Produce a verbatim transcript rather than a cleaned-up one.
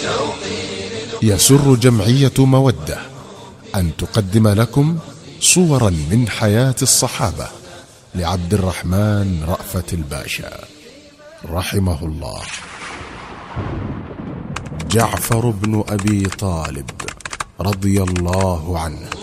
يسر جمعية مودة أن تقدم لكم صورا من حياة الصحابة لعبد الرحمن رأفت الباشا رحمه الله. جعفر بن أبي طالب رضي الله عنه